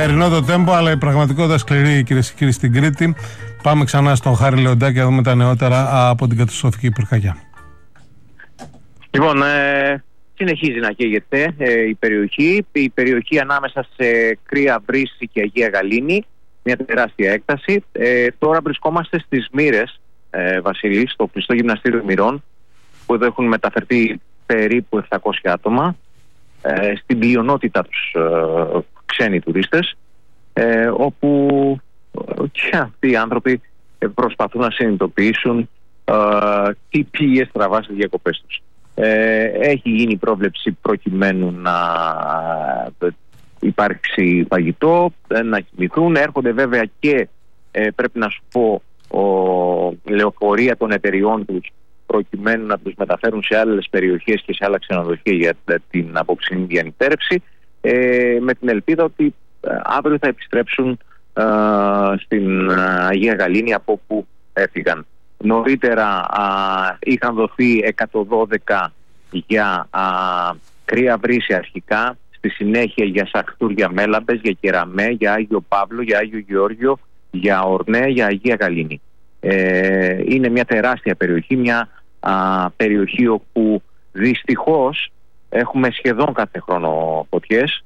χειμερινό το τέμπο, αλλά η πραγματικότητα σκληρή, κυρίες και κύριοι, στην Κρήτη. Πάμε ξανά στον Χάρη Λεοντάκη να δούμε τα νεότερα από την καταστροφική πυρκαγιά. Λοιπόν, συνεχίζει να καίγεται η περιοχή ανάμεσα σε Κρία, Βρύση και Αγία Γαλήνη, μια τεράστια έκταση. Τώρα βρισκόμαστε στις Μύρες, Βασίλη, στο κλειστό γυμναστήριο Μυρών, που εδώ έχουν μεταφερθεί περίπου 700 άτομα, στην πλειονότητα τους ξένοι τουρίστες, όπου και αυτοί οι άνθρωποι προσπαθούν να συνειδητοποιήσουν τι πήγε στραβά στις διακοπές τους. Έχει γίνει πρόβλεψη προκειμένου να υπάρξει φαγητό, να κοιμηθούν. Έρχονται βέβαια και πρέπει να σου πω λεωφορεία των εταιριών τους προκειμένου να τους μεταφέρουν σε άλλες περιοχές και σε άλλα ξενοδοχεία για την απόψινή διανυκτέρευση, με την ελπίδα ότι αύριο θα επιστρέψουν στην Αγία Γαλήνη από όπου έφυγαν. Νωρίτερα είχαν δοθεί 112 για Κρία Βρύση αρχικά, στη συνέχεια για Σαχτούρια Μέλαμπες, για Κεραμέ, για Άγιο Παύλο, για Άγιο Γεώργιο, για Ορνέ, για Αγία Γαλήνη. Είναι μια τεράστια περιοχή, μια περιοχή όπου δυστυχώς έχουμε σχεδόν κάθε χρόνο φωτιές,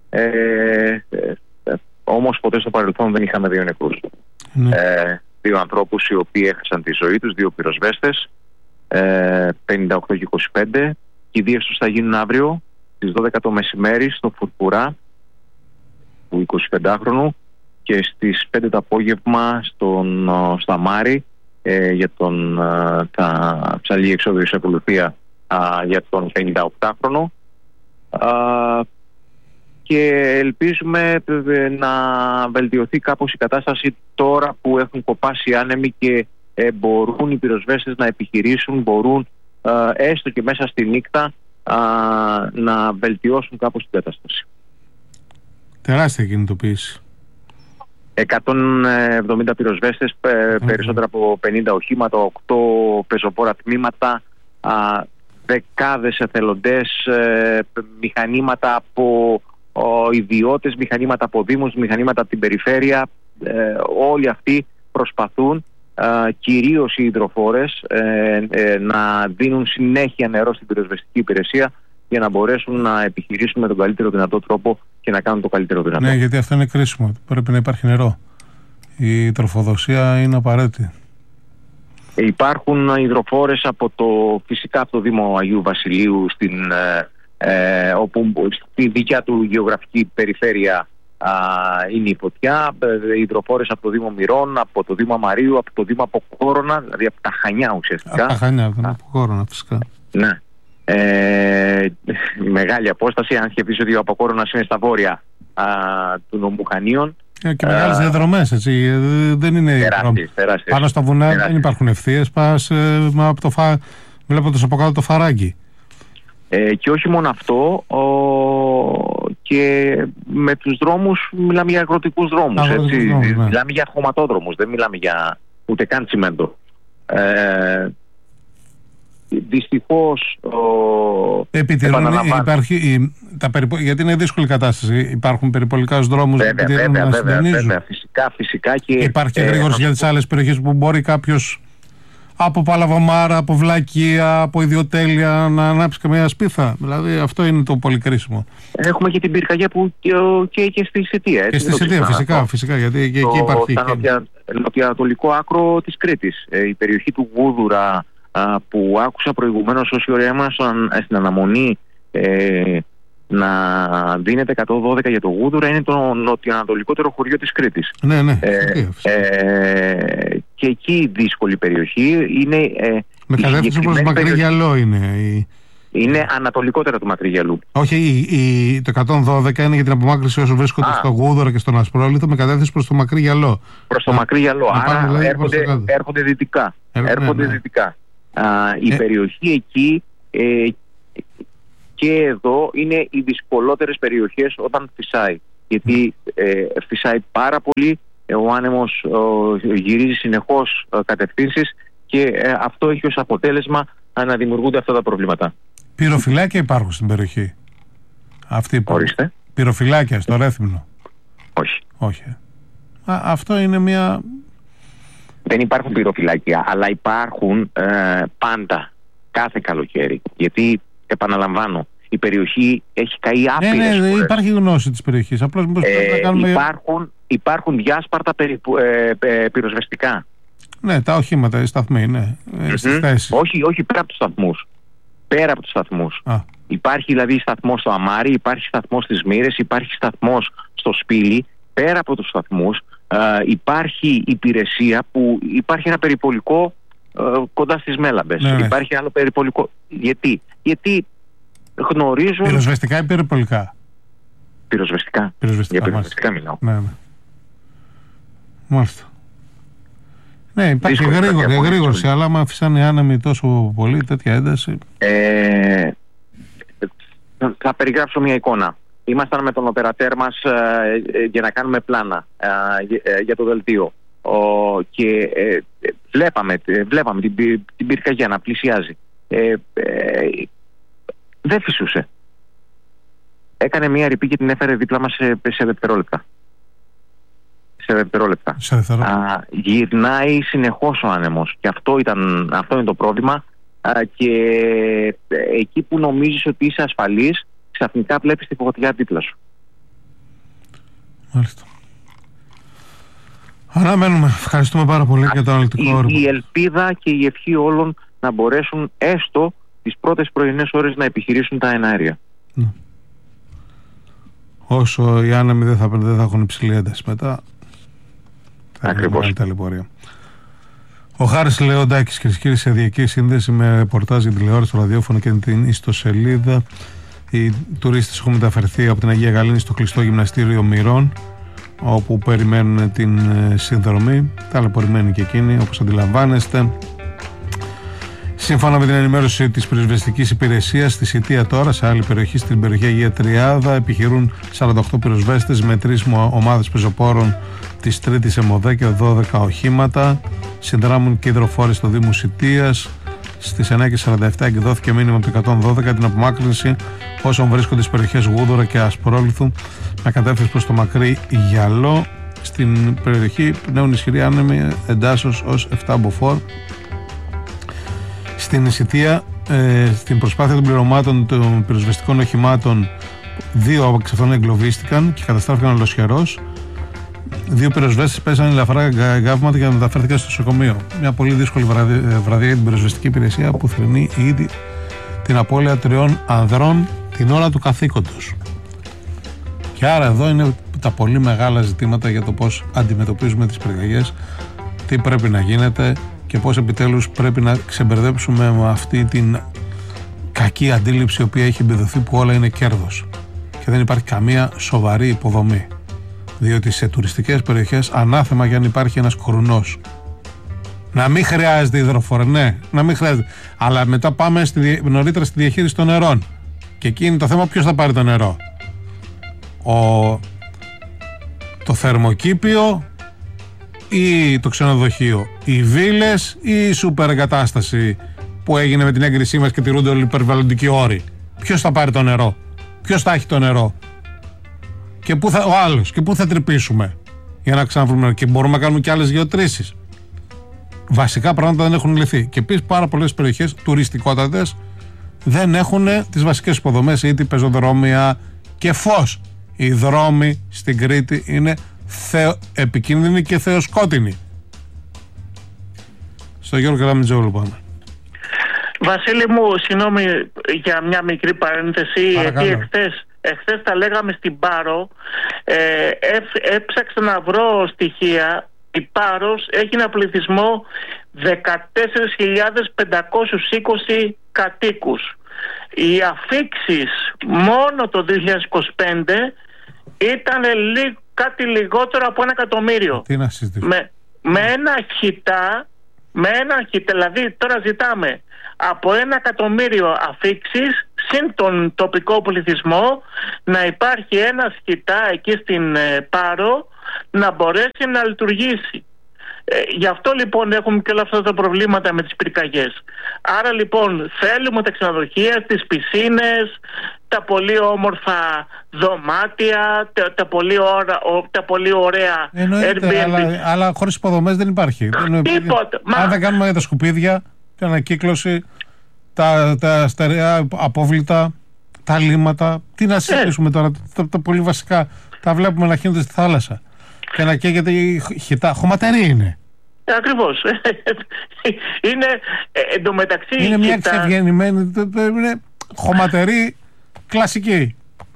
όμως ποτέ στο παρελθόν δεν είχαμε δύο νεκρούς. Δύο ανθρώπους οι οποίοι έχασαν τη ζωή τους, δύο πυροσβέστες, 58 και 25. Οι δύο τους θα γίνουν αύριο στις 12 το μεσημέρι στο Φουρφουρά του 25χρονου και στις 5 το απόγευμα στον Σταμάρη για θα ψαλεί εξόδου σε ακολουθία για τον 58χρονο, και ελπίζουμε να βελτιωθεί κάπως η κατάσταση τώρα που έχουν κοπάσει άνεμοι και μπορούν οι πυροσβέστες να επιχειρήσουν, μπορούν έστω και μέσα στη νύχτα να βελτιώσουν κάπως την κατάσταση. Τεράστια κινητοποίηση. 170 πυροσβέστες, περισσότερα από 50 οχήματα, 8 πεζοπόρα τμήματα, δεκάδες εθελοντές, μηχανήματα από ιδιώτες, μηχανήματα από δήμους, μηχανήματα από την περιφέρεια. Όλοι αυτοί προσπαθούν, κυρίως οι υδροφόρες, να δίνουν συνέχεια νερό στην πυροσβεστική υπηρεσία για να μπορέσουν να επιχειρήσουν με τον καλύτερο δυνατό τρόπο και να κάνουν το καλύτερο δυνατό. Ναι, γιατί αυτό είναι κρίσιμο. Πρέπει να υπάρχει νερό. Η τροφοδοσία είναι απαραίτητη. Υπάρχουν υδροφόρες φυσικά από το Δήμο Αγίου Βασιλείου, όπου στη δικιά του γεωγραφική περιφέρεια είναι η φωτιά. Υδροφόρες από το Δήμο Μυρών, από το Δήμο Αμαρίου, από το Δήμο Αποκόρονα, δηλαδή από τα Χανιά ουσιαστικά. Από τα Χανιά, από τον Αποκόρονα φυσικά. Ναι. Μεγάλη απόσταση, αν σκεφτείς ότι ο Αποκόρονας είναι στα βόρεια του νομού Χανίων. Και μεγάλες διαδρομές, έτσι. Δεν είναι τεράστιες. Πάνω στα βουνά δεν υπάρχουν ευθείες. Πας βλέποντας από κάτω το φαράγγι. Και όχι μόνο αυτό, και με τους δρόμους μιλάμε για αγροτικούς δρόμους, έτσι. Ναι. Μιλάμε για χωματόδρομους, δεν μιλάμε για ούτε καν τσιμέντο. Δυστυχώς υπάρχει, γιατί είναι δύσκολη κατάσταση. Υπάρχουν περιπολικά δρόμους. Βέβαια, φυσικά. Και υπάρχει γρήγορση για τις άλλες περιοχές που μπορεί κάποιος από Παλαβομάρα, από Βλακία, από Ιδιοτέλεια να ανάψει και μια σπίθα. Δηλαδή αυτό είναι το πολύ κρίσιμο. Έχουμε και την πυρκαγιά που και στη Σιτία. Και στη Σιτία, φυσικά, γιατί και εκεί υπάρχει. Στο νοτιοανατολικό άκρο της Κρήτης. Η περιοχή του Γούδουρα, που άκουσα προηγουμένως όσοι ωραία ήμασταν στην αναμονή να δίνεται 112 για το Γούδουρα, είναι το νοτιοανατολικότερο χωριό της Κρήτης. Ναι. Και εκεί δύσκολη περιοχή είναι. Με κατεύθυνση προς Μακρύ Γυαλό είναι. Είναι ανατολικότερα του Μακρύ Γυαλού. Όχι, το 112 είναι για την απομάκρυνση όσο βρίσκονται στο Γούδωρα και στον Ασπρόλιθο, με κατεύθυνση προς το Μακρύ Γυαλό. Προς το Μακρύ Γυαλό. Άρα έρχονται δυτικά. Δυτικά. Η περιοχή εκεί και εδώ είναι οι δυσκολότερες περιοχές όταν φυσάει. Γιατί φυσάει πάρα πολύ, ο άνεμος γυρίζει συνεχώς κατευθύνσεις και αυτό έχει ως αποτέλεσμα να δημιουργούνται αυτά τα προβλήματα. Πυροφυλάκια υπάρχουν στην περιοχή. Ορίστε. Πυροφυλάκια στο Ρέθυμνο. Όχι. Αυτό είναι μια... Δεν υπάρχουν πυροφυλάκια, αλλά υπάρχουν πάντα, κάθε καλοκαίρι. Γιατί, επαναλαμβάνω, η περιοχή έχει καεί άπειρες φορές. Ναι, υπάρχει γνώση της περιοχής. Απλώς πρέπει να κάνουμε... Υπάρχουν διάσπαρτα πυροσβεστικά. Ναι, τα οχήματα, οι σταθμοί, ναι. Στις θέσεις. Όχι πέρα από τους σταθμούς. Υπάρχει δηλαδή σταθμός στο Αμάρι, υπάρχει σταθμός στις Μύρες, υπάρχει σταθμός στο Σπήλι. Πέρα από τους σταθμούς υπάρχει υπηρεσία που υπάρχει ένα περιπολικό κοντά στις Μέλαμπες. Ναι. Υπάρχει άλλο περιπολικό. Γιατί γνωρίζουν... Πυροσβεστικά ή περιπολικά? Πυροσβεστικά. Για πυροσβεστικά μιλάω. Ναι. Μάλιστα. Ναι, υπάρχει γρήγορση, αλλά άμα αφήσανε άνεμοι τόσο πολύ, τέτοια ένταση... Θα περιγράψω μια εικόνα. Ήμασταν με τον οπερατέρ μας για να κάνουμε πλάνα για το δελτίο και βλέπαμε την πυρκαγιά να πλησιάζει. Δεν φυσούσε. Έκανε μια ρηπή και την έφερε δίπλα μας σε δευτερόλεπτα. Γυρνάει συνεχώς ο άνεμος και αυτό είναι το πρόβλημα. Και εκεί που νομίζεις ότι είσαι ασφαλής, ξαφνικά βλέπεις τη φωτιά δίπλα σου. Μάλιστα. Αναμένουμε. Ευχαριστούμε πάρα πολύ για το αναλυτικό όρο. Η ελπίδα και η ευχή όλων να μπορέσουν έστω τις πρώτες πρωινές ώρες να επιχειρήσουν τα εναέρια. Ναι. Όσο οι άνεμοι δεν θα έχουν υψηλή ένταση μετά, θα ακριβώς. Ταλαιπωρία. Ο Χάρης Λεοντάκης, κυρίες και κύριοι, σε διακή σύνδεση με ρεπορτάζ για τηλεόραση, το ραδιόφωνο και την ιστοσελίδα. Οι τουρίστες έχουν μεταφερθεί από την Αγία Γαλήνη στο κλειστό γυμναστήριο Μυρών, όπου περιμένουν την συνδρομή. Ταλαιπωρημένοι και εκείνοι, όπως αντιλαμβάνεστε. Σύμφωνα με την ενημέρωση της πυροσβεστικής υπηρεσίας, στη Σιτία τώρα, σε άλλη περιοχή, στην περιοχή Αγία Τριάδα, επιχειρούν 48 πυροσβέστες με 3 ομάδες πεζοπόρων της 3ης ΕΜΟΔΕ και 12 οχήματα. Συνδράμουν και υδροφόροι στο Δήμο Σιτίας. Στις 9:47 εκδόθηκε μήνυμα από το 112 την απομάκρυνση όσων βρίσκονται στις περιοχές Γούδωρα και Ασπρόλυθου με κατεύθυνση προς το Μακρύ Γιαλό. Στην περιοχή πνέουν ισχυροί άνεμοι εντάσσεως ως 7 μποφόρ. Στην Ισιτία, στην προσπάθεια των πληρωμάτων των πυροσβεστικών οχημάτων, 2 εξ αυτών εγκλωβίστηκαν και καταστράφηκαν ολοσχερώς. 2 πυροσβέστες πέσανε ελαφρά γαύματα και μεταφέρθηκαν στο νοσοκομείο. Μια πολύ δύσκολη βραδιά για την πυροσβεστική υπηρεσία που θρηνεί ήδη την απώλεια 3 ανδρών την ώρα του καθήκοντος. Και άρα εδώ είναι τα πολύ μεγάλα ζητήματα για το πώς αντιμετωπίζουμε τις πυρκαγιές, τι πρέπει να γίνεται και πώς επιτέλους πρέπει να ξεμπερδέψουμε με αυτή την κακή αντίληψη η οποία έχει εμπεδοθεί που όλα είναι κέρδος και δεν υπάρχει καμία σοβαρή υποδομή. Διότι σε τουριστικές περιοχές ανάθεμα για αν υπάρχει ένας κορουνός. Να μην χρειάζεται υδροφόρο, ναι, να μην χρειάζεται. Αλλά μετά πάμε νωρίτερα στη διαχείριση των νερών. Και εκεί είναι το θέμα, ποιος θα πάρει το νερό. Το θερμοκήπιο ή το ξενοδοχείο. Οι βίλες ή η σούπερ εγκατάσταση που έγινε με την έγκρισή μας και τηρούνται όλοι οι περιβαλλοντικοί όροι. Ποιος θα πάρει το νερό. Ποιος θα έχει το νερό. Και ο άλλος, και πού θα τρυπήσουμε για να ξαναβρούμε, και μπορούμε να κάνουμε και άλλες γεωτρήσεις. Βασικά πράγματα δεν έχουν λυθεί. Και επίσης πάρα πολλές περιοχές τουριστικότατες δεν έχουν τις βασικές υποδομές, είτε πεζοδρόμια και φως. Οι δρόμοι στην Κρήτη είναι επικίνδυνοι και θεοσκότεινοι. Στο Γιώργο Καραμιτζόγλου πάμε. Βασίλη μου, συγγνώμη για μια μικρή παρένθεση, γιατί εχθές τα λέγαμε στην Πάρο, έψαξα να βρω στοιχεία. Η Πάρος έχει ένα πληθυσμό 14.520 κατοίκους. Οι αφίξεις μόνο το 2025 ήταν κάτι λιγότερο από 1 εκατομμύριο. Τι να συζητήσουμε. Με ένα χιτά, δηλαδή τώρα ζητάμε από 1 εκατομμύριο αφίξεις συν τον τοπικό πληθυσμό να υπάρχει ένα χιτά εκεί στην Πάρο να μπορέσει να λειτουργήσει. Γι' αυτό λοιπόν έχουμε και όλα αυτά τα προβλήματα με τις πυρκαγιές. Άρα λοιπόν θέλουμε τα ξενοδοχεία, τις πισίνες, τα πολύ όμορφα δωμάτια, τα πολύ ωραία Airbnb. Αλλά χωρίς υποδομές δεν υπάρχει. Τίποτα. Αν δεν κάνουμε τα σκουπίδια, την ανακύκλωση, τα στερεά απόβλητα, τα λίμματα, τι να συζητήσουμε τώρα, τα πολύ βασικά, τα βλέπουμε να χύνονται στη θάλασσα και να καίγεται η χιτά. Χωματερή είναι. Ακριβώς. Είναι εντωμεταξύ. Είναι μια εξευγενημένη, είναι χωματερή κλασική.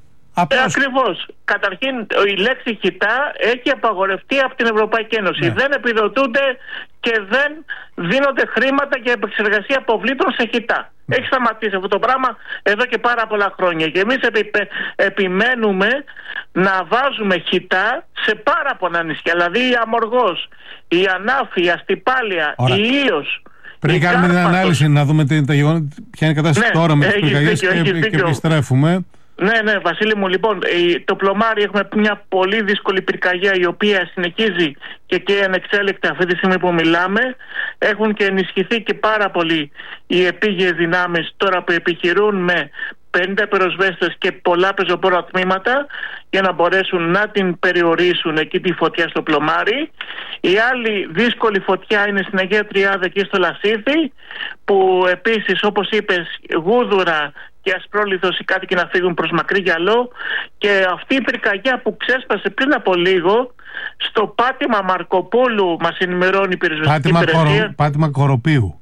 Ακριβώς. Καταρχήν η λέξη χιτά έχει απαγορευτεί από την Ευρωπαϊκή Ένωση. Δεν επιδοτούνται και δεν δίνονται χρήματα για επεξεργασία αποβλήτων σε χιτά. Έχει σταματήσει αυτό το πράγμα εδώ και πάρα πολλά χρόνια. Και εμείς επιμένουμε να βάζουμε χιτά σε πάρα πολλά νησιά. Δηλαδή η Αμοργός, η Ανάφη, η Αστυπάλια, η Ίος. Πριν κάνουμε την ανάλυση, να δούμε τα γεγονότα, ποια είναι η κατάσταση τώρα με τις πυρκαγιές και επιστρέφουμε. Ναι, Βασίλη μου, λοιπόν, το Πλωμάρι έχουμε μια πολύ δύσκολη πυρκαγιά η οποία συνεχίζει και ανεξέλεκτα αυτή τη στιγμή που μιλάμε. Έχουν και ενισχυθεί και πάρα πολύ οι επίγειες δυνάμεις τώρα που επιχειρούν με 50 πυροσβέστες και πολλά πεζοπόρα τμήματα για να μπορέσουν να την περιορίσουν εκεί τη φωτιά στο Πλωμάρι. Η άλλη δύσκολη φωτιά είναι στην Αγία Τριάδα και στο Λασίθι, που επίσης, όπως είπες, Γούδουρα και Ασπρόληθος οι κάτοικοι να φύγουν προς Μακρύ Γυαλό. Και αυτή η πυρκαγιά που ξέσπασε πριν από λίγο στο πάτημα Μαρκοπούλου, μας ενημερώνει η πυροσβεστική υπηρεσία. Πάτημα Κοροπίου.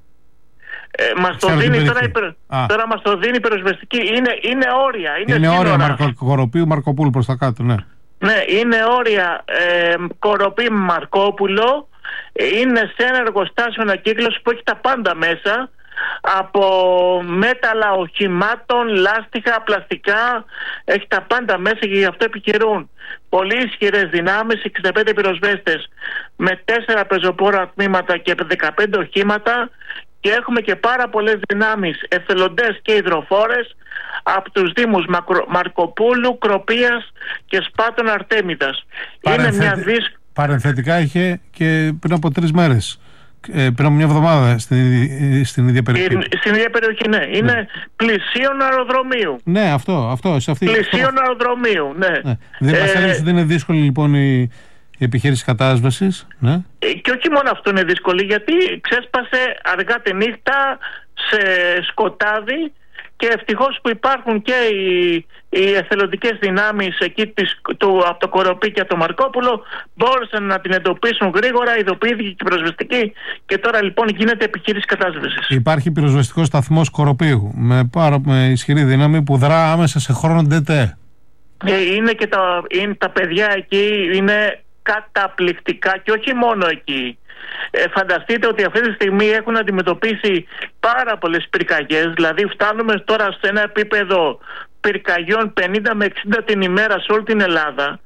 Μας το δίνει τώρα μας το δίνει η πυροσβεστική. Είναι όρια. Είναι όρια Κοροπίου Μαρκοπούλου προς τα κάτω, ναι. Ναι, είναι όρια Κοροπή Μαρκόπουλο. Είναι σε ένα εργοστάσιο ανακύκλωση που έχει τα πάντα μέσα. Από μέταλλα οχημάτων, λάστιχα, πλαστικά, έχει τα πάντα μέσα και γι' αυτό επιχειρούν πολύ ισχυρές δυνάμεις, 65 πυροσβέστες με 4 πεζοπόρα τμήματα και 15 οχήματα, και έχουμε και πάρα πολλές δυνάμεις εθελοντές και υδροφόρες από τους δήμους Μαρκοπούλου, Κροπίας και Σπάτων Αρτέμιδας. Είναι μια παρενθετικά είχε και πριν από 3 μέρες. Πριν από μια εβδομάδα στην ίδια περιοχή. Στην ίδια περιοχή, ναι. Είναι πλησίον αεροδρομίου. Ναι, αυτό. Πλησίον αεροδρομίου, ναι. Δεν μας έλεγες ότι είναι δύσκολη λοιπόν η επιχείρηση κατάσβεσης, ναι. Και όχι μόνο αυτό είναι δύσκολη, γιατί ξέσπασε αργά τη νύχτα σε σκοτάδι, και ευτυχώς που υπάρχουν και οι εθελοντικές δυνάμεις εκεί από το Κοροπή και από το Μαρκόπουλο, μπόρεσαν να την εντοπίσουν γρήγορα, ειδοποιήθηκε και η πυροσβεστική, και τώρα λοιπόν γίνεται επιχείρηση κατάσβεσης. Υπάρχει πυροσβεστικός σταθμός Κοροπίου με ισχυρή δύναμη που δρά άμεσα σε χρόνο ΔΤΕ. Είναι και τα παιδιά εκεί είναι καταπληκτικά, και όχι μόνο εκεί. Φανταστείτε ότι αυτή τη στιγμή έχουν αντιμετωπίσει πάρα πολλές πυρκαγιές. Δηλαδή φτάνουμε τώρα σε ένα επίπεδο πυρκαγιών 50 με 60 την ημέρα σε όλη την Ελλάδα,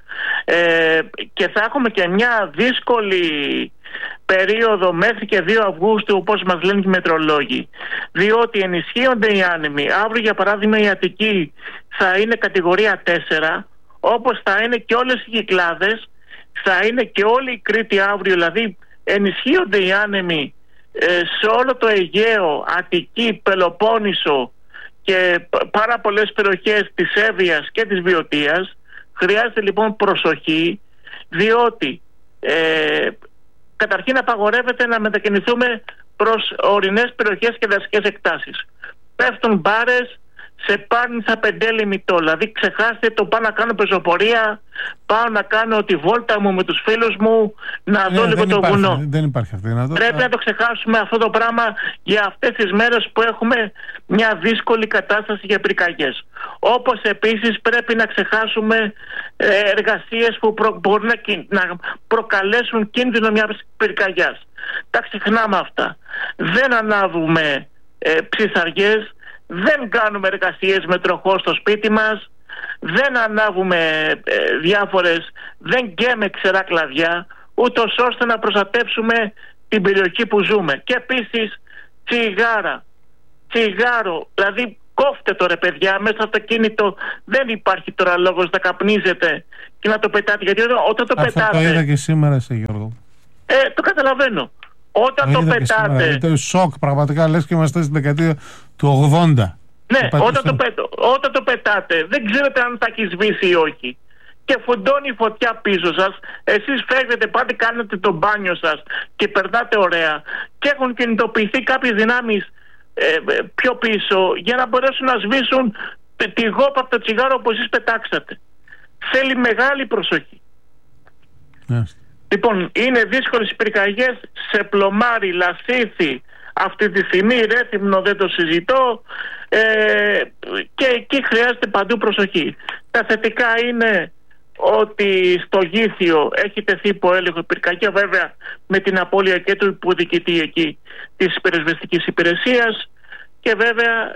και θα έχουμε και μια δύσκολη περίοδο μέχρι και 2 Αυγούστου, όπως μας λένε οι μετρολόγοι, διότι ενισχύονται οι άνεμοι. Αύριο για παράδειγμα η Αττική θα είναι κατηγορία 4, όπως θα είναι και όλες οι Κυκλάδες, θα είναι και όλη η Κρήτη αύριο. Δηλαδή ενισχύονται οι άνεμοι σε όλο το Αιγαίο, Αττική, Πελοπόννησο και πάρα πολλές περιοχές της Εύβοιας και της Βιωτίας. Χρειάζεται λοιπόν προσοχή, διότι καταρχήν απαγορεύεται να μετακινηθούμε προς ορεινές περιοχές και δασικές εκτάσεις. Πέφτουν μπάρες σε Πάρνηθα, Πεντέλη, Μητό. Δηλαδή ξεχάστε το, πάω να κάνω πεζοπορία, πάω να κάνω τη βόλτα μου με τους φίλους μου, να δω λίγο το βουνό. Δεν υπάρχει αυτή η δυνατότητα. Πρέπει να το ξεχάσουμε αυτό το πράγμα για αυτές τις μέρες που έχουμε μια δύσκολη κατάσταση για πυρκαγιές. Όπως επίσης πρέπει να ξεχάσουμε εργασίες που μπορούν να προκαλέσουν κίνδυνο μιας πυρκαγιάς. Τα ξεχνάμε αυτά. Δεν ανάβουμε ψυσαριές, δεν κάνουμε εργασίες με τροχό στο σπίτι μας, δεν ανάβουμε δεν γκαίμε ξερά κλαδιά, ούτως ώστε να προστατεύσουμε την περιοχή που ζούμε. Και επίσης τσιγάρο, δηλαδή κόφτε το ρε παιδιά, μέσα στο κίνητο δεν υπάρχει τώρα λόγος να καπνίζετε και να το πετάτε, γιατί όταν το πετάτε... Αυτό το είδα και σήμερα σε Γιώργο. Το καταλαβαίνω. Όταν το πετάτε... Το σοκ, πραγματικά λες και είμαστε στην δεκαετία του 80. Ναι, όταν το πετάτε, δεν ξέρετε αν θα έχει σβήσει ή όχι. Και φουντώνει η φωτιά πίσω σας. Εσείς φεύγετε, πάτε, κάνετε το μπάνιο σας και περνάτε ωραία. Και έχουν κινητοποιηθεί κάποιες δυνάμεις πιο πίσω για να μπορέσουν να σβήσουν τη γόπα από το τσιγάρο που εσείς πετάξατε. Θέλει μεγάλη προσοχή. Λοιπόν, είναι δύσκολες οι πυρκαγιές σε Πλωμάρι, Λασίθι, αυτή τη στιγμή Ρέθυμνο δεν το συζητώ, και εκεί χρειάζεται παντού προσοχή. Τα θετικά είναι ότι στο Γήθιο έχει τεθεί υπό έλεγχο η πυρκαγιά, βέβαια με την απώλεια και του υποδιοικητή εκεί της πυροσβεστικής υπηρεσίας, και βέβαια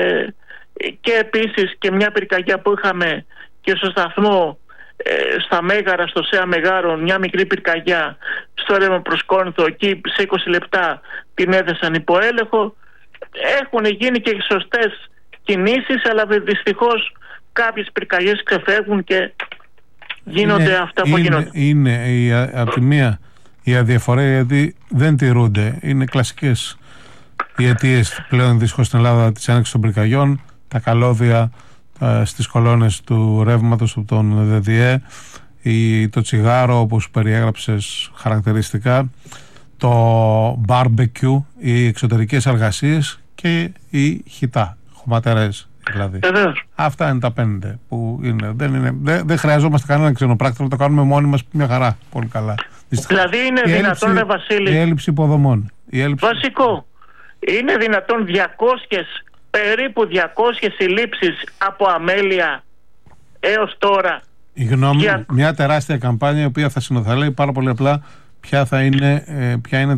και επίσης και μια πυρκαγιά που είχαμε και στο σταθμό στα Μέγαρα, στο ΣΕΑ Μεγάρων, μια μικρή πυρκαγιά στο ρεύμα προς Κόρινθο, εκεί σε 20 λεπτά την έθεσαν υπό έλεγχο. Έχουν γίνει και σωστές κινήσεις, αλλά δυστυχώς κάποιες πυρκαγιές ξεφεύγουν και γίνονται αυτά που γίνονται. Είναι από τη μία η αδιαφορία, γιατί δεν τηρούνται. Είναι κλασικές οι αιτίες πλέον δυστυχώς στην Ελλάδα της άνοιξης των πυρκαγιών, τα καλώδια στις κολόνες του ρεύματος από τον ΔΔΕ, το τσιγάρο όπως περιέγραψες χαρακτηριστικά, το barbecue, οι εξωτερικές εργασίες και οι χιτά, χωματερές δηλαδή. Αυτά είναι τα 5 που είναι. Δεν χρειαζόμαστε κανένα ξενοπράκτορα, να το κάνουμε μόνοι μας μια χαρά. Πολύ καλά. Δηλαδή είναι δυνατόν, Βασίλη, η έλλειψη υποδομών. Βασικό. Είναι δυνατόν περίπου 200 συλλήψεις από αμέλεια έως τώρα? Η γνώμη μου, μια τεράστια καμπάνια η οποία θα λέει πάρα πολύ απλά ποια είναι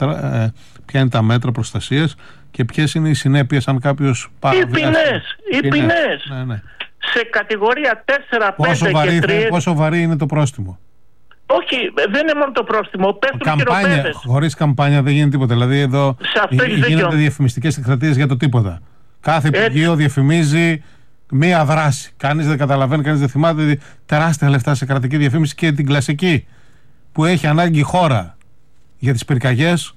τα μέτρα προστασίας και ποιες είναι οι συνέπειες αν κάποιος οι ποινές. Ναι. Σε κατηγορία 4, 5 και 3. Πόσο βαρύ είναι το πρόστιμο? Όχι, δεν είναι μόνο το πρόστιμο. Πέφτουν χειροπέδες. Χωρίς καμπάνια δεν γίνεται τίποτα. Δηλαδή εδώ γίνονται διαφημιστικές εκστρατείες για το τίποτα. Κάθε υπουργείο διαφημίζει μία δράση. Κανείς δεν καταλαβαίνει, κανείς δεν θυμάται. Τεράστια λεφτά σε κρατική διαφήμιση, και την κλασική που έχει ανάγκη η χώρα για τις πυρκαγιές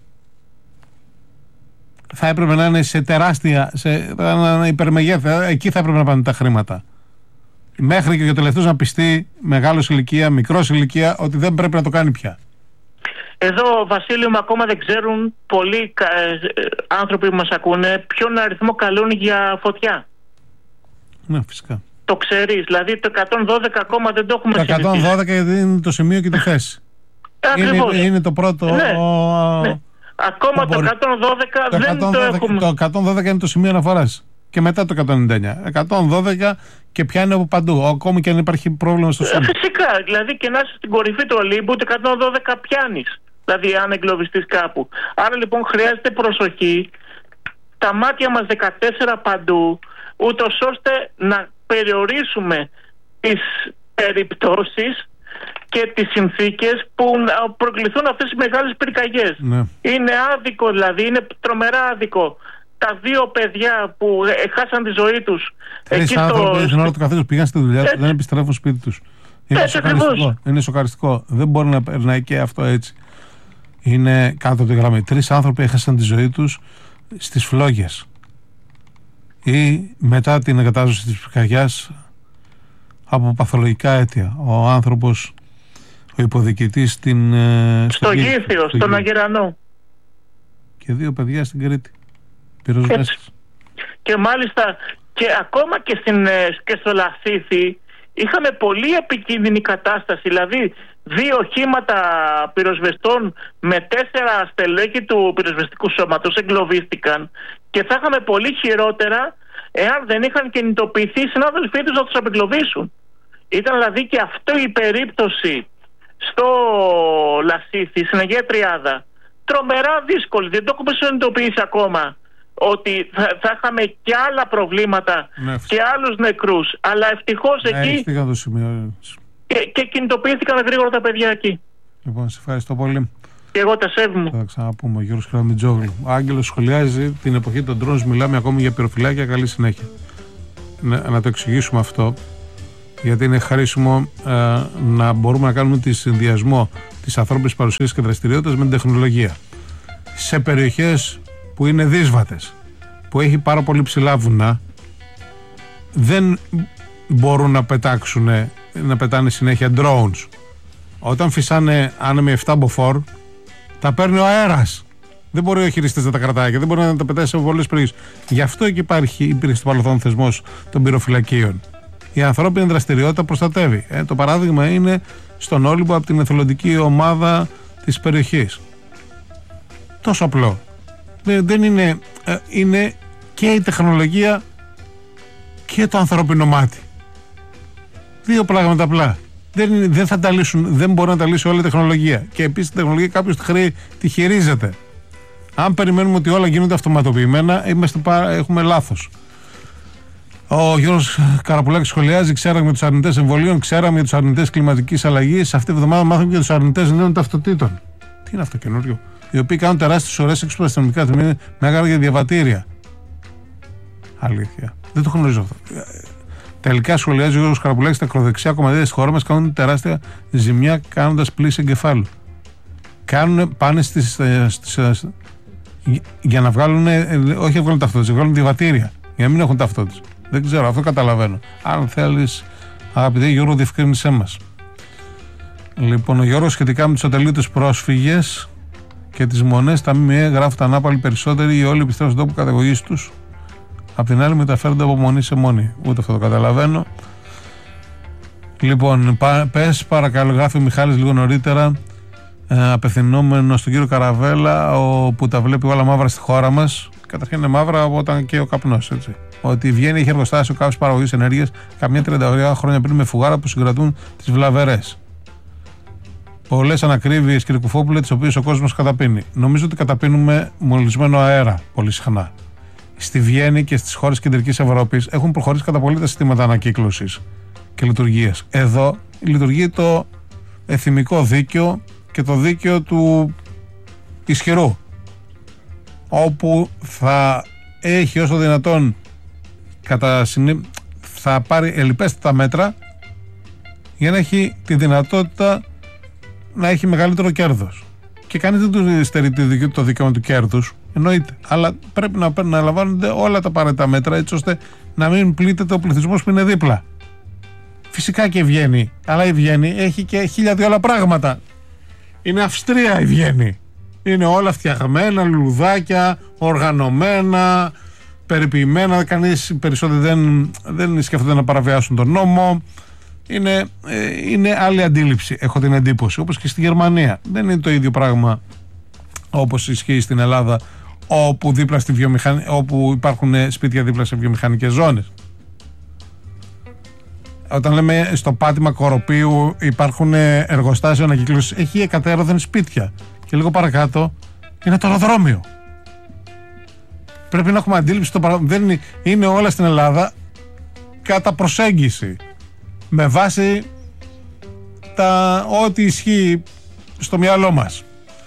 θα έπρεπε να είναι σε τεράστια, σε υπερμεγέθη. Εκεί θα έπρεπε να πάνε τα χρήματα. Μέχρι και ο τελευταίος να πιστεί, μεγάλος ηλικία, μικρός ηλικία, ότι δεν πρέπει να το κάνει πια. Εδώ, Βασίλειο μου, ακόμα δεν ξέρουν πολλοί άνθρωποι που μας ακούνε ποιον αριθμό καλούν για φωτιά. Ναι, φυσικά. Το ξέρεις, δηλαδή το 112 ακόμα δεν το έχουμε συνηθίσει. Το 112 γιατί είναι το σημείο και τη θέση. Είναι το πρώτο. Ναι. Ακόμα το 112 δεν το έχουμε. Το 112 είναι το σημείο αναφοράς. Και μετά το 199. 112 και πιάνει από παντού. Ακόμη και αν υπάρχει πρόβλημα στο σώμα. Φυσικά. Δηλαδή και να είσαι στην κορυφή του Ολύμπου, το 112 πιάνεις. Δηλαδή αν εγκλωβιστείς κάπου. Άρα λοιπόν χρειάζεται προσοχή. Τα μάτια μας 14 παντού, ούτως ώστε να περιορίσουμε τις περιπτώσεις και τις συνθήκες που προκληθούν αυτές οι μεγάλες πυρκαγιές. Ναι. Είναι άδικο, δηλαδή είναι τρομερά άδικο. Τα 2 παιδιά που χάσαν τη ζωή τους. 3 άνθρωποι την ώρα του καθένας πήγαν στη δουλειά τους, δεν επιστρέφουν σπίτι τους. Είναι σοκαριστικό. Δεν μπορεί να περνάει και αυτό έτσι. Είναι κάτω από τη γραμμή. 3 άνθρωποι έχασαν τη ζωή τους στις φλόγες ή μετά την εγκατάσταση της πυρκαγιάς από παθολογικά αίτια. Ο άνθρωπος, ο υποδιοικητής στο Γήθιο, στον Αγερανό, και 2 παιδιά στην Κρήτη. Και μάλιστα και ακόμα και στο Λασίθι είχαμε πολύ επικίνδυνη κατάσταση. Δηλαδή 2 οχήματα πυροσβεστών με 4 στελέχη του πυροσβεστικού σώματος εγκλωβίστηκαν, και θα είχαμε πολύ χειρότερα εάν δεν είχαν κινητοποιηθεί οι συνάδελφοί τους να τους απεγκλωβίσουν. Ήταν δηλαδή και αυτό η περίπτωση στο Λασίθι, στην Αγία Τριάδα, τρομερά δύσκολη. Δεν το έχουμε συνειδητοποιήσει ακόμα ότι θα είχαμε και άλλα προβλήματα, ναι, και άλλους νεκρούς. Αλλά ευτυχώς εκεί και κινητοποιήθηκαν γρήγορα τα παιδιά εκεί. Λοιπόν, σε ευχαριστώ πολύ. Και εγώ τα σέβομαι. Θα ξαναπούμε. Ο Γιώργος Χαραμιτζόγλου. Ο Άγγελος σχολιάζει την εποχή των drones. Μιλάμε ακόμη για πυροφυλάκια. Καλή συνέχεια. Να το εξηγήσουμε αυτό, γιατί είναι χρήσιμο να μπορούμε να κάνουμε τη συνδυασμό της ανθρώπινης παρουσίας και δραστηριότητας με την τεχνολογία. Σε περιοχές που είναι δύσβατες, που έχει πάρα πολύ ψηλά βουνά, δεν μπορούν να πετάνε συνέχεια drones. Όταν φυσάνε άνεμοι 7 μποφόρ, τα παίρνει ο αέρας. Δεν μπορεί ο χειριστής να τα κρατάει και δεν μπορεί να τα πετάει σε πολλές περιοχές. Γι' αυτό και υπήρχε στο παρελθόν θεσμός των πυροφυλακίων. Η ανθρώπινη δραστηριότητα προστατεύει. Το παράδειγμα είναι στον Όλυμπο από την εθελοντική ομάδα της περιοχής. Τόσο απλό. Δεν είναι, είναι και η τεχνολογία και το ανθρώπινο μάτι. Δύο πράγματα απλά. Δεν θα τα λύσουν, δεν μπορεί να τα λύσει όλη η τεχνολογία. Και επίσης η τεχνολογία κάποιος τη χειρίζεται. Αν περιμένουμε ότι όλα γίνονται αυτοματοποιημένα, έχουμε λάθος. Ο Γιώργος Καραπουλάκης σχολιάζει: ξέραμε τους αρνητές εμβολίων, ξέραμε για τους αρνητές κλιματικής αλλαγής. Αυτή τη βδομάδα μάθαμε και τους αρνητές νέων ταυτοτήτων. Τι είναι αυτό καινούριο? Οι οποίοι κάνουν τεράστιες ώρες έξω από τα αστυνομικά τμήματα με άγαργα διαβατήρια. Αλήθεια. Δεν το γνωρίζω αυτό. Τελικά σχολιάζει ο Γιώργος Καραπουλάκης: τα ακροδεξιά κομμάτια στη χώρα μας κάνουν τεράστια ζημιά κάνοντας πλήση εγκεφάλου. Πάνε για να βγάλουν, όχι να βγάλουν ταυτότητες, να βγάλουν διαβατήρια. Για να μην έχουν ταυτότητες. Δεν ξέρω, αυτό καταλαβαίνω. Αν θέλεις, αγαπητέ Γιώργο, διευκρίνησέ μας. Λοιπόν, ο Γιώργος σχετικά με τους ατελείωτους πρόσφυγες και τις μονές, τα ΜΜΕ γράφουν τα ανάπαλοι περισσότεροι ή όλοι επιστρέφουν στον τόπο καταγωγής τους. Απ' την άλλη, μεταφέρονται από μονή σε μονή. Ούτε αυτό το καταλαβαίνω. Λοιπόν, πες παρακαλώ, γράφει ο Μιχάλης λίγο νωρίτερα, απευθυνόμενο στον κύριο Καραβέλα, που τα βλέπει όλα μαύρα στη χώρα μας. Καταρχήν είναι μαύρα από όταν και ο καπνός, έτσι. Ότι βγαίνει, έχει εργοστάσιο κάπως παραγωγής ενέργειας καμιά 30 χρόνια πριν με φουγάρα που συγκρατούν τις βλαβερές. Πολλές ανακρίβειες, κύριε Κουφόπουλε, τις οποίες ο κόσμος καταπίνει. Νομίζω ότι καταπίνουμε μολυσμένο αέρα πολύ συχνά. Στη Βιέννη και στις χώρες κεντρικής Ευρώπης έχουν προχωρήσει κατά πολύ τα συστήματα ανακύκλωσης και λειτουργίας. Εδώ λειτουργεί το εθιμικό δίκαιο και το δίκαιο του ισχυρού, όπου θα έχει όσο δυνατόν θα πάρει ελλιπέστατα μέτρα για να έχει τη δυνατότητα να έχει μεγαλύτερο κέρδος. Και κανείς δεν του στερεί το δικαίωμα του κέρδους, εννοείται. Αλλά πρέπει να λαμβάνονται όλα τα απαραίτητα μέτρα, έτσι ώστε να μην πλήττεται ο πληθυσμός που είναι δίπλα. Φυσικά και η Βιέννη, αλλά η Βιέννη έχει και 1002 άλλα πράγματα. Είναι Αυστρία η Βιέννη. Είναι όλα φτιαγμένα, λουλουδάκια, οργανωμένα, περιποιημένα. Κανείς περισσότερο δεν σκέφτονται να παραβιάσουν τον νόμο. Είναι άλλη αντίληψη, έχω την εντύπωση. Όπως και στη Γερμανία. Δεν είναι το ίδιο πράγμα όπως ισχύει στην Ελλάδα, όπου υπάρχουν σπίτια δίπλα σε βιομηχανικές ζώνες. Όταν λέμε στο πάτημα Κοροπίου υπάρχουν εργοστάσια ανακύκλωσης, έχει εκατέρωθεν σπίτια. Και λίγο παρακάτω είναι το αεροδρόμιο. Πρέπει να έχουμε αντίληψη. Δεν είναι όλα στην Ελλάδα κατά προσέγγιση. Με βάση ό,τι ισχύει στο μυαλό μας.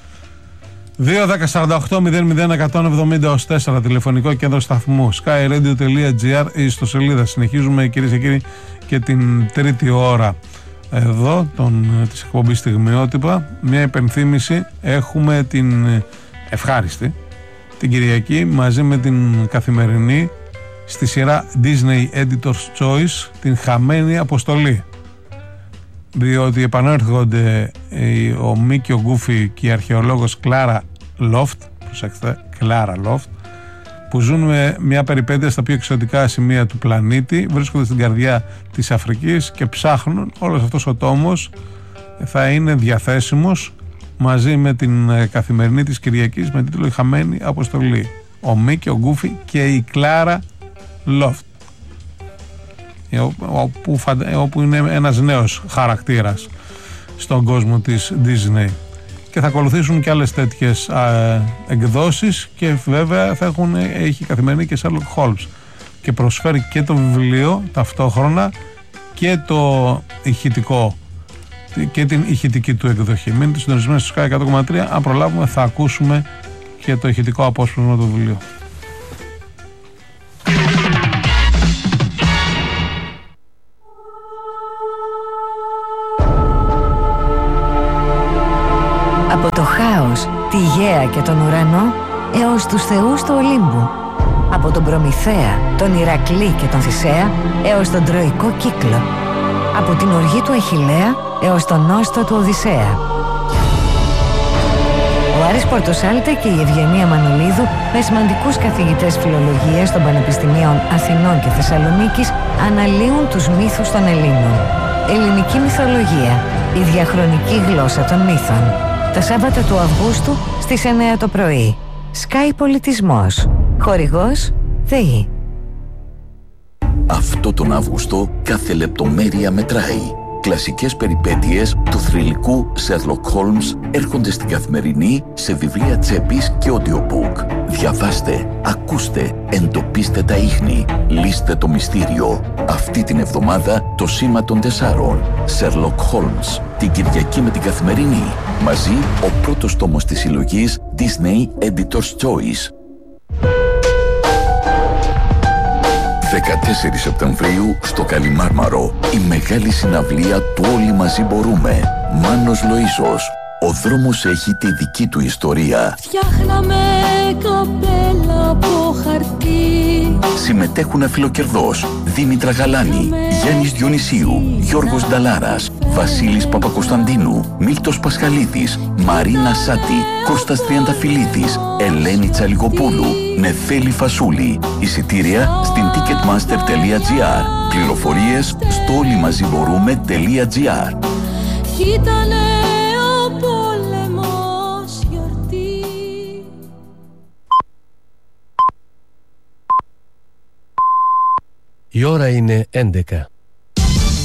2-10-48-00-170-4 τηλεφωνικό κέντρο σταθμού skyradio.gr ή στο σελίδα. Συνεχίζουμε, κυρίες και κύριοι, και την τρίτη ώρα εδώ της εκπομπής Στιγμιότυπα. Μια υπενθύμηση: έχουμε την ευχάριστη την Κυριακή μαζί με την καθημερινή στη σειρά Disney Editor's Choice, την χαμένη αποστολή, διότι επανέρχονται ο Μίκη, ο Γκούφι και η αρχαιολόγος Κλάρα Λόφτ, προσέξτε, Κλάρα Λόφτ, που ζουν με μια περιπέτεια στα πιο εξωτικά σημεία του πλανήτη, βρίσκονται στην καρδιά της Αφρικής και ψάχνουν. Όλος αυτός ο τόμος θα είναι διαθέσιμος μαζί με την καθημερινή της Κυριακής με τίτλο «Η χαμένη αποστολή». Ο Μίκη, ο Γκούφι και η Κλάρα Λόφτ, όπου είναι ένας νέος χαρακτήρας στον κόσμο της Disney. Και θα ακολουθήσουν και άλλες τέτοιες εκδόσεις και βέβαια έχει καθημερινή και Sherlock Holmes και προσφέρει και το βιβλίο ταυτόχρονα και το ηχητικό και την ηχητική του εκδοχή. Μείνετε συντονισμένοι στο Sky 100,3. Αν προλάβουμε θα ακούσουμε και το ηχητικό απόσπασμα του βιβλίου. Από το χάος, τη γαία και τον ουρανό έως τους θεούς του Ολύμπου. Από τον Προμηθέα, τον Ηρακλή και τον Θησέα έως τον Τροϊκό κύκλο. Από την οργή του Αχιλλέα έως τον νόστο του Οδυσσέα. Ο Άρης Πορτοσάλτε και η Ευγενία Μανολίδου, με σημαντικούς καθηγητές φιλολογίας των Πανεπιστημίων Αθηνών και Θεσσαλονίκης, αναλύουν τους μύθους των Ελλήνων. Ελληνική μυθολογία, η διαχρονική γλώσσα των μύθων. Τα Σάββατα του Αυγούστου στις 9 το πρωί. Sky Πολιτισμός. Χορηγός ΔΕΗ. Αυτό τον Αύγουστο κάθε λεπτομέρεια μετράει. Κλασικές περιπέτειες του θρυλικού Sherlock Holmes έρχονται στην Καθημερινή σε βιβλία τσέπης και audiobook. Διαβάστε, ακούστε, εντοπίστε τα ίχνη, λύστε το μυστήριο. Αυτή την εβδομάδα το Σήμα των 4, Sherlock Holmes. Την Κυριακή με την Καθημερινή. Μαζί ο πρώτος τόμος της συλλογής Disney Editor's Choice. 14 Σεπτεμβρίου στο Καλιμάρμαρο, η μεγάλη συναυλία του Όλοι Μαζί Μπορούμε. Μάνος Λοΐσος. Ο δρόμος έχει τη δική του ιστορία. Φτιάχναμε καπέλα από χαρτί. Συμμετέχουν αφιλοκερδός Δήμητρα Γαλάνη, Γιάννης Διονυσίου, Γιώργος Νταλάρας, Βασίλης Παπακοσταντίνου, Μίλτος Πασχαλίδης, Μαρίνα Σάτη, Κώστας Τριανταφυλλίδης, Ελένη Τσαλιγοπούλου, Νεφέλη Φασούλη. Εισιτήρια στην ticketmaster.gr. Πληροφορίες στο όλοιμαζιμπορούμε.gr. Ήτανε ο πόλεμος γιορτή. Η ώρα είναι 11.